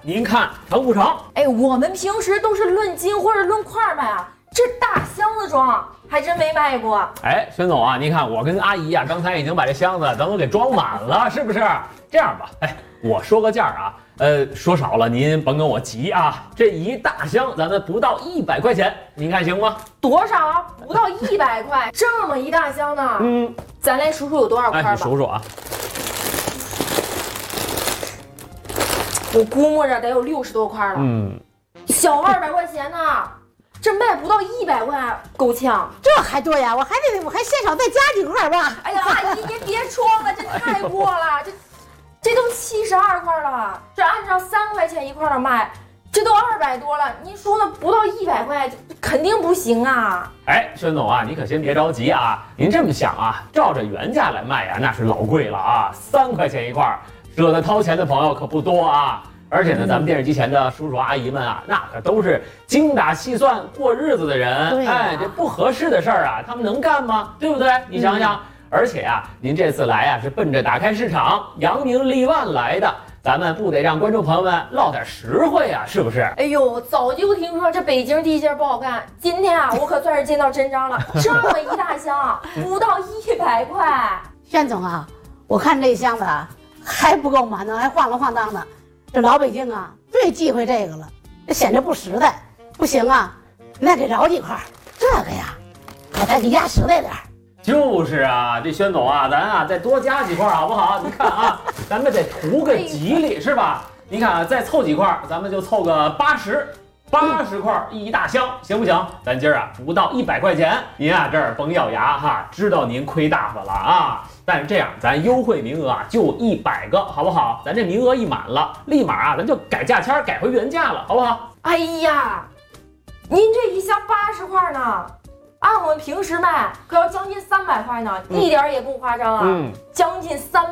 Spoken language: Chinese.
您看成不成？ 哎，我们平时都是论斤或者论块卖啊，这大箱子装还真没卖过。 哎，孙总啊，您看我跟阿姨啊，刚才已经把这箱子咱都给装满了，是不是？这样吧，哎，我说个价啊，说少了您甭跟我急啊。这一大箱咱们不到100块钱，您看行吗？ 多少啊？不到100块，这么一大箱呢？咱来数数有多少块吧。 你数数啊。 我估摸着得有60多块了。小200块钱呢，这卖不到100块，够呛。 这还多呀？我还嫌少再加几块吧。 哎呀，阿姨您别装了，这太过了，这都72块了，这按照3块钱一块的卖，这都200多了。您说的不到100块，肯定不行啊。 哎，孙总啊，你可先别着急啊，您这么想啊，照着原价来卖呀，那是老贵了啊，3块钱一块。舍得掏钱的朋友可不多啊，而且呢，咱们电视机前的叔叔阿姨们啊，那可都是精打细算过日子的人。哎，这不合适的事儿啊，他们能干吗？对不对？你想想，而且啊，您这次来啊是奔着打开市场、扬名立万来的，咱们不得让观众朋友们落点实惠啊，是不是？ 哎呦，早就听说这北京地界不好干，今天啊，我可算是见到真章了。这么一大箱，不到100块。 轩总啊，我看这箱子啊。还不够满呢，还晃了晃荡的。这老北京啊，最忌讳这个了，这显着不实在。不行啊，那给饶几块，这个呀，还得给压实在点。 就是啊，这轩总啊，咱啊再多加几块好不好？你看啊，咱们得图个吉利是吧？你看啊，再凑几块，咱们就凑个80块一大箱，行不行？咱今儿啊不到100块钱，您啊这儿甭咬牙哈，知道您亏大发了啊。但是这样，咱优惠名额啊就100个，好不好？咱这名额一满了，立马啊咱就改价签，改回原价了，好不好？ 哎呀，您这一箱80块呢，按我们平时卖可要将近300块呢，一点也不夸张啊，将近300。